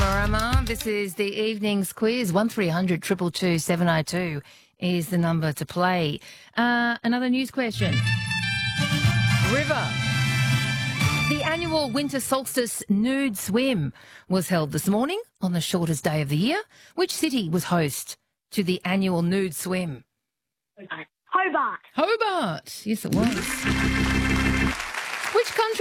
Panorama. This is the evening's quiz. 1300 222 702 is the number to play. Another news question. River. The annual winter solstice nude swim was held this morning on the shortest day of the year. Which city was host to the annual nude swim? Hobart. Hobart. Yes, it was. Which country